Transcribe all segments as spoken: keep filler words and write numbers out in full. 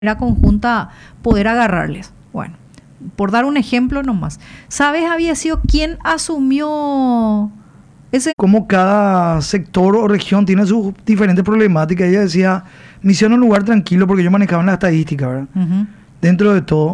manera conjunta poder agarrarles. Bueno, por dar un ejemplo nomás. ¿Sabes había sido quién asumió ese? Como cada sector o región tiene sus diferentes problemáticas. Ella decía, misión en un lugar tranquilo, porque yo manejaba en la estadística, ¿verdad? Uh-huh. Dentro de todo.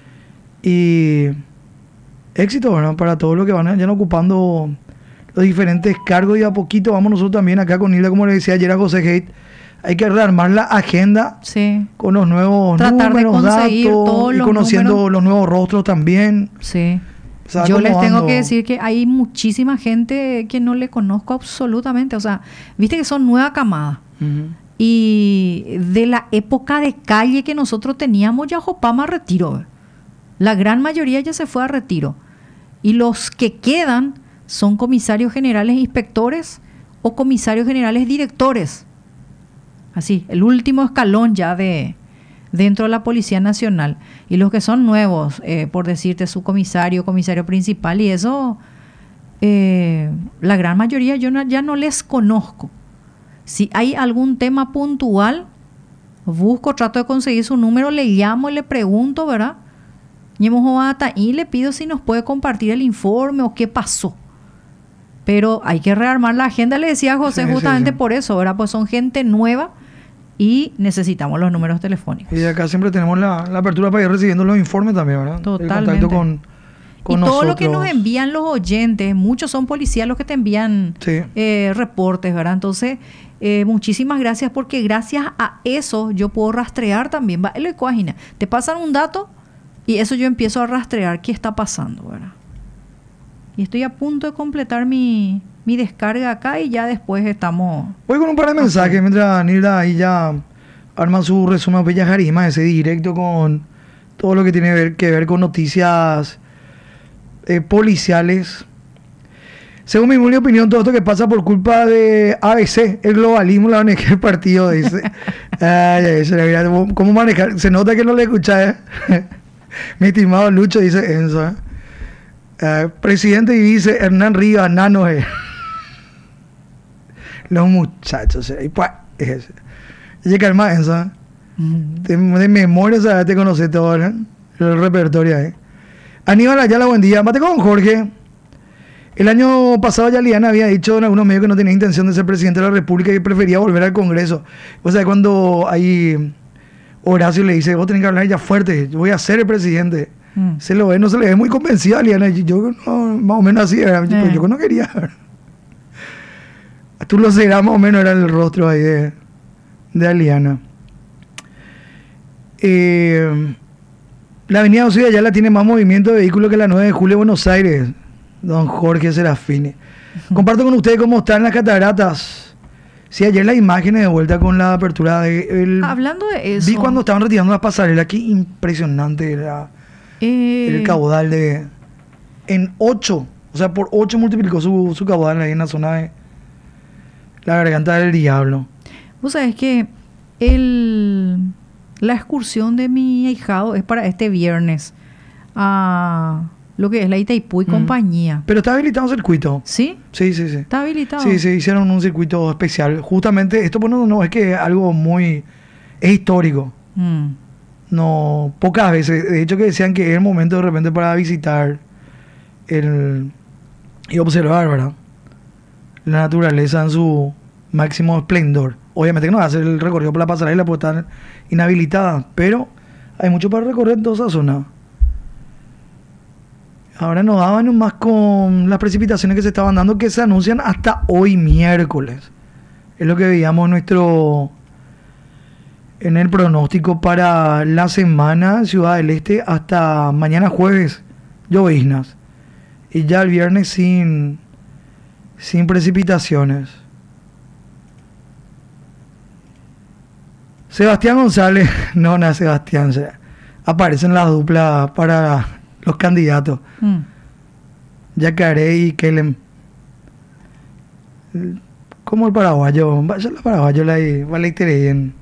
Y éxito, ¿verdad? Para todos los que van ya ocupando los diferentes cargos, y a poquito vamos nosotros también acá con Hilda, como le decía ayer a José Haidt, hay que rearmar la agenda, sí, con los nuevos tratar números, de conseguir datos, todos y los conociendo números. los nuevos rostros también. Sí. O sea, yo les tengo que decir que hay muchísima gente que no le conozco absolutamente. O sea, viste que son nueva camada. Uh-huh. Y de la época de calle que nosotros teníamos, ya Jopama retiro. La gran mayoría ya se fue a retiro. Y los que quedan son comisarios generales e inspectores o comisarios generales directores. Así, el último escalón ya de dentro de la Policía Nacional. Y los que son nuevos, eh, por decirte, su comisario, comisario principal, y eso, eh, la gran mayoría yo no, ya no les conozco. Si hay algún tema puntual, busco, trato de conseguir su número, le llamo y le pregunto, ¿verdad? Y le pido si nos puede compartir el informe o qué pasó. Pero hay que rearmar la agenda, le decía a José, sí, justamente sí, sí. por eso, ¿verdad? Pues son gente nueva y necesitamos los números telefónicos. Y acá siempre tenemos la, la apertura para ir recibiendo los informes también, ¿verdad? Totalmente. El contacto con, con y nosotros. todo lo que nos envían los oyentes, muchos son policías los que te envían sí. eh, reportes, ¿verdad? Entonces, eh, muchísimas gracias, porque gracias a eso yo puedo rastrear también. Va, te pasan un dato y eso yo empiezo a rastrear qué está pasando, ¿verdad? Y estoy a punto de completar mi, mi descarga acá y ya después estamos... Voy con un par de mensajes okay. mientras Nilda ahí ya arma su resumen Bella Jarima, ese directo con todo lo que tiene que ver, que ver con noticias eh, policiales. Según mi humilde opinión, todo esto que pasa por culpa de A B C, el globalismo, la O N G, el partido, dice. Ay, ay, ay, ¿cómo manejar? Se nota que no le escucha, ¿eh? Mi estimado Lucho dice Enzo, ¿eh? Uh, presidente y vice Hernán Rivas, Nano, eh. Los muchachos, eh. Y pues, es ese. Calma, Enzo. Mm. De, de memoria, o sea, te conoces todo, ¿eh? El repertorio, eh. Aníbal Ayala, buen día. Mate con Jorge. El año pasado Yaliana había dicho en algunos medios que no tenía intención de ser presidente de la República y que prefería volver al Congreso. O sea, cuando ahí Horacio le dice, vos tenés que hablar ya fuerte, yo voy a ser el presidente. Mm. Se lo ve, no se le ve muy convencido a Aliana. Yo no, más o menos así era. Eh. Yo no quería. Tú lo serás, más o menos era el rostro ahí de, de Aliana. Eh, la avenida Ocida ya la tiene más movimiento de vehículos que la nueve de julio de Buenos Aires. Don Jorge Serafini. Uh-huh. Comparto con ustedes cómo están las cataratas. Sí, ayer las imágenes de vuelta con la apertura de... El, Hablando de eso... Vi cuando estaban retirando las pasarelas. Qué impresionante era... Eh, el caudal de... En ocho, o sea, por ocho multiplicó su, su caudal ahí en la zona de la Garganta del Diablo. Vos sabés que el, la excursión de mi ahijado es para este viernes a lo que es la Itaipú y mm. compañía. Pero está habilitado un circuito. ¿Sí? Sí, sí, sí. ¿Está habilitado? Sí, sí, hicieron un circuito especial. Justamente, esto bueno, no es que algo muy... Es histórico. Mm. No, pocas veces. De hecho, que decían que es el momento de repente para visitar el, y observar, ¿verdad? La naturaleza en su máximo esplendor. Obviamente que no va a hacer el recorrido por la pasarela porque estar inhabilitada, pero hay mucho para recorrer en toda esa zona. Ahora nos daban más con las precipitaciones que se estaban dando, que se anuncian hasta hoy miércoles. Es lo que veíamos en nuestro... en el pronóstico para la semana, Ciudad del Este, hasta mañana jueves, lloviznas. Y ya el viernes sin, sin precipitaciones. Sebastián González, no, no, Sebastián, se, aparecen las duplas para los candidatos. Mm. Yacaré y Kelem. Como el paraguayo, vaya el paraguayo, la en...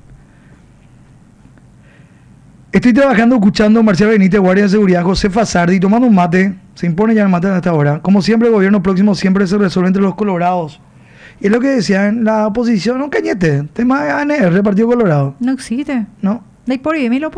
Estoy trabajando, escuchando Marcial Benítez, guardia de seguridad, José Fasardi, tomando un mate. Se impone ya el mate a esta hora. Como siempre, el gobierno próximo siempre se resuelve entre los colorados. Y es lo que decían la oposición, no cañete, tema de A N R, Partido Colorado. No existe. No. De por ahí me lo